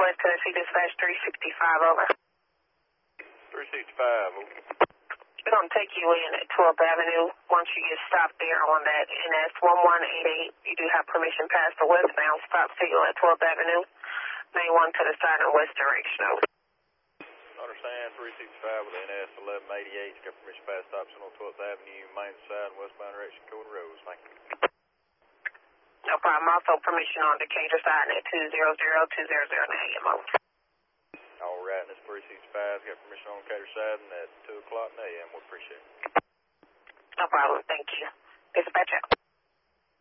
West Tennessee Dispatch 365, over. 365, over. We're going to take you in at 12th Avenue. Once you get stopped there on that NS 1188, you do have permission past the westbound stop signal at 12th Avenue. Main one to the side and west direction, over. Understand, 365 with NS 1188. Got permission past stop signal 12th Avenue, main side and westbound direction, Cody Rose. Thank you. No problem. Also permission on Decatur side at 200 AM, over. All right, and this 365 got permission on Decatur side and at 2 o'clock AM. We appreciate it. No problem. Thank you. Dispatch out.